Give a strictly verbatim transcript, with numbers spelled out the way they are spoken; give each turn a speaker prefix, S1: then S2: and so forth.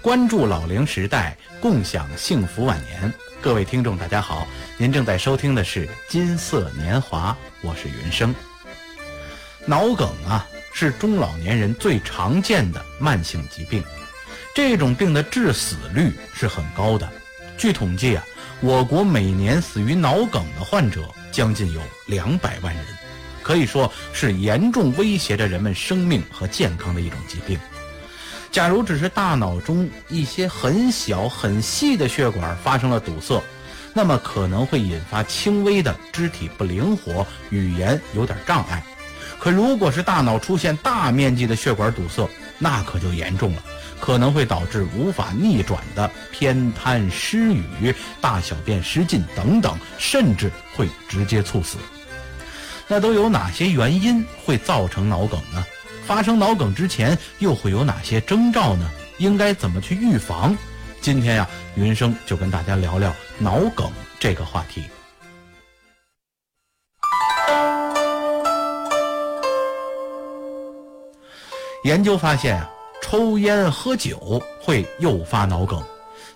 S1: 关注老龄时代，共享幸福晚年。各位听众大家好，您正在收听的是金色年华，我是云生。脑梗啊，是中老年人最常见的慢性疾病，这种病的致死率是很高的。据统计啊，我国每年死于脑梗的患者将近有两百万人，可以说是严重威胁着人们生命和健康的一种疾病。假如只是大脑中一些很小很细的血管发生了堵塞，那么可能会引发轻微的肢体不灵活、语言有点障碍。可如果是大脑出现大面积的血管堵塞，那可就严重了，可能会导致无法逆转的偏瘫、失语、大小便失禁等等，甚至会直接猝死。那都有哪些原因会造成脑梗呢？发生脑梗之前又会有哪些征兆呢？应该怎么去预防？今天呀、啊，云生就跟大家聊聊脑梗这个话题。研究发现啊，抽烟喝酒会诱发脑梗。